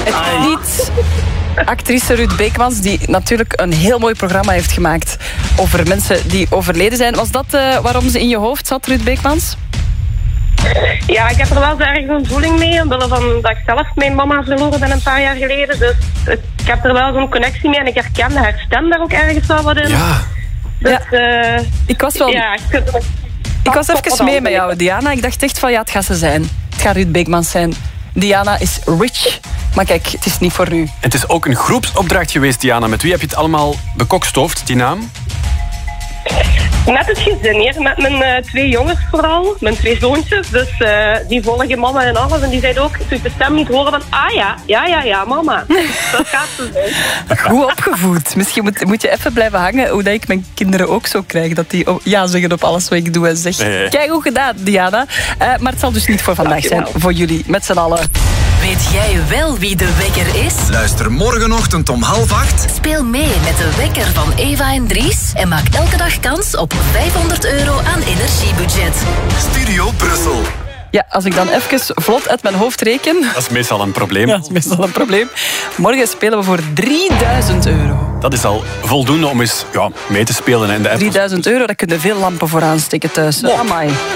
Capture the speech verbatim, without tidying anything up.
Het niet actrice Ruud Beekmans, die natuurlijk een heel mooi programma heeft gemaakt over mensen die overleden zijn. Was dat uh, waarom ze in je hoofd zat, Ruud Beekmans? Ja, ik heb er wel zo ergens een voeling mee, omwille van dat ik zelf mijn mama verloren ben een paar jaar geleden. Dus ik heb er wel zo'n connectie mee en ik herkende haar stem daar ook ergens wel wat in. Ja. Dus, ja. Uh, ik was wel... Ja, ik, ik was even mee met jou, Diana. Ik dacht echt van, ja, het gaat ze zijn. Het gaat Ruud Beekmans zijn. Diana is rich. Maar kijk, het is niet voor nu. Het is ook een groepsopdracht geweest, Diana. Met wie heb je het allemaal bekokstoofd, die naam? Met het gezin hier, met mijn uh, twee jongens vooral, mijn twee zoontjes. Dus uh, die volgen mama en alles. En die zeiden ook, toen ik de stem niet horen van, ah ja, ja, ja, ja, mama. Dat gaat zo zijn. Goed opgevoed. Misschien moet, moet je even blijven hangen, hoe dat ik mijn kinderen ook zo krijg. Dat die ja zeggen op alles wat ik doe en zeg. Nee. Kijk, goed gedaan, Diana. Uh, maar het zal dus niet voor vandaag zijn, voor jullie, met z'n allen. Weet jij wel wie de wekker is? Luister morgenochtend om half acht. Speel mee met de wekker van Eva en Dries en maak elke dag kans op vijfhonderd euro aan energiebudget. Studio Brussel. Ja, als ik dan even vlot uit mijn hoofd reken... Dat is meestal een probleem. Ja, dat is meestal een probleem. Morgen spelen we voor drieduizend euro. Dat is al voldoende om eens ja, mee te spelen in de app. drieduizend euro, daar kunnen veel lampen voor aansteken thuis. Wow. Amai.